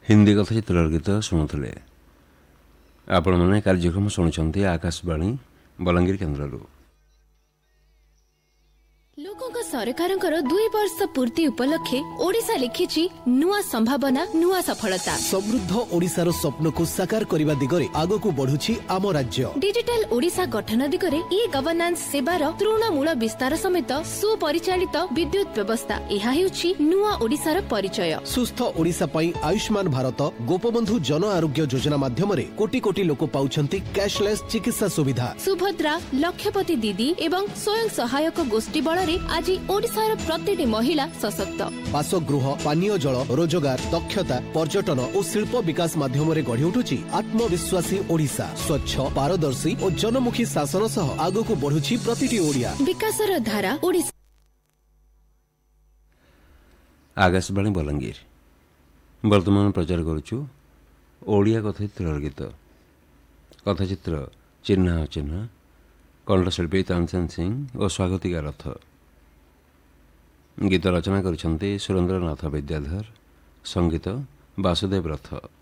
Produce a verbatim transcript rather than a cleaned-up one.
हिंदी कथा चित्र गीत शुणुले आपण मैंने कार्यक्रम शुणुंट आकाशवाणी बलांगीर केन्द्र लोकों सरकारଙ୍କର ଦୁଇ ବର୍ଷ ପୂର୍ତ୍ତି ଉପଲକ୍ଷେ ओडिशा लिखिछि नुआ संभावना नुआ सफलता समृद्ध ओडिशार स्वप्नକୁ साकार କରିବା दिगरे आगକୁ बढुछि आम राज्य डिजिटल ओडिशा गठन दिगरे ई गवर्नेंस सेवार तृणमूल विस्तार समेत सुपरिचालित विद्युत व्यवस्था एहा हेउछि नुआ ओडिशार परिचय सुस्थ ओडिशा पई आयुष्मान भारत गोपबंधु जन आरोग्य योजना माध्यमरे कोटी कोटी लोक पाउछन्ति कैशलेस चिकित्सा सुविधा सुभद्रा लक्षपति दीदी एवं स्वयं सहायक गोष्ठी बल आज ओडिशार प्रतिटी महिला सशक्त बासगृह पानीय जल रोजगार दक्षता पर्यटन और शिल्प विकास माध्यम गढ़ी उठुछि आत्मविश्वासी ओडिशा स्वच्छ पारदर्शी और जनमुखी शासन सह आगको बढ़ुछि प्रतिटी ओडिया विकासर धारा ओडिशा। आकाशवाणी बलांगीर वर्तमान प्रचार करुछु ओडिया कथाचित्र गीत कथाचित्र चिन्ह चिन्ह कंठशिल्पी तानसेन सिंह और स्वागतिका रथ गीत रचना कर सुरेंद्रनाथ विद्याधर संगीत वासुदेव रथ।